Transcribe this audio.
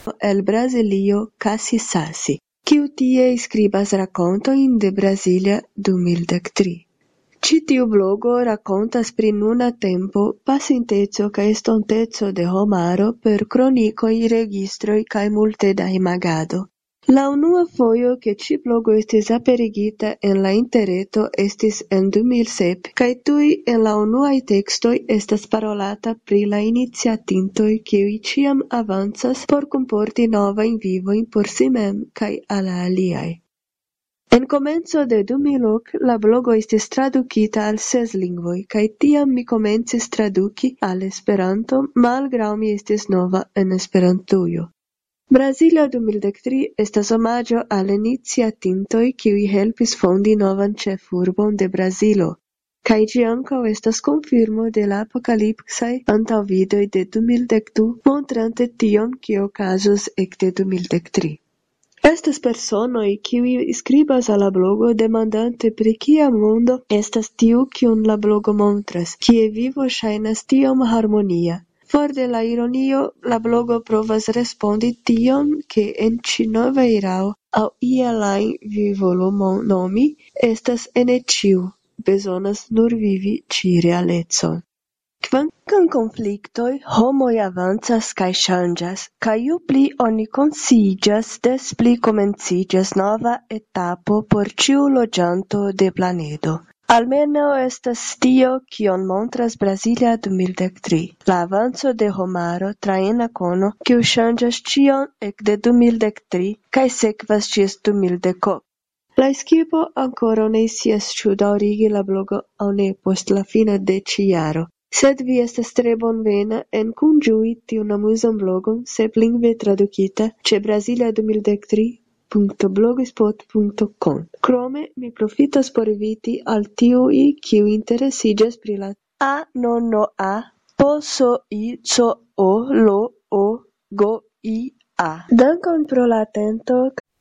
el Brasilio Cassi Sassi, kiu tie skribas rakontojn de Brasilia 2013. Ĉi tiu blogo rakontas pri nuna tempo, pasinteco kaj estonteco de homaro per kronikoj, registroj kaj multe da imagado. La unua fojo ke ĉi blogo estis aperigita en la interreto estis en 2007, kaj tuj en la unuaj tekstoj estas parolata pri la iniciatintoj kiuj ĉiam avancas por kunporti novajn vivojn por si mem kaj al la aliaj. En komenco de 2000 la blogo estis tradukita al 6 lingvoj, kaj tiam mi komencis traduki al Esperanto, malgraŭ mi estis nova en Esperantujo. Brasilia 2013 estas omaĝo al iniciatintoj kiuj helpis fondi novan ĉefurbon de Brazilo, kaj ĝi ankaŭ estas konfirmo de la apokalipsaj antaŭvidoj de 2012, montrante tion, kio okazos ekde 2013. Estas personoj, kiuj skribas al la blogo demandante pri kia mondo estas tiu, kiun la blogo montras, kie vivo ŝajnas tiom harmonia. For de la ironio, la blogo provas respondi tion, ke en ĉi nova erao aŭ iel ajn vi volu nomi, estas ene ĉiu, bezonas nur vivi ĉi realecon. Kvankam konfliktoj, homoj avancas kaj ŝanĝas, kaj ju pli oni konsciiĝas, des pli komenciĝas nova etapo por ĉiu loĝanto de planedo. Almenaŭ estas tio, kion montras Brasilia 2013, la avanco de homaro tra ena kono, kiu ŝanĝas ĉion ekde 2013 kaj sekvas ĝis 2010. La ekipo ankoraŭ ne scias ĉu daŭrigi la blogo aŭ ne post la fino de ĉi jaro. Sed vi estas tre bonvena en kunĝui tiun amuzan blogon seplingve tradukita ĉe brasilia2013.blogspot.com. Krome mi profitas por inviti al tiuj, kiuj interesiĝas pri la a-no-no-a-po-so-i-co-o-lo-o-go-i-a. Dankon pro la atento.